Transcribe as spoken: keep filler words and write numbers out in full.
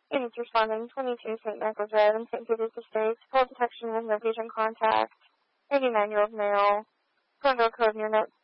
Units responding, twenty-two Saint Michael Drive in Saint Peter's Estates. Full detection with no patient contact. eighty-nine-year-old male. Condo code unit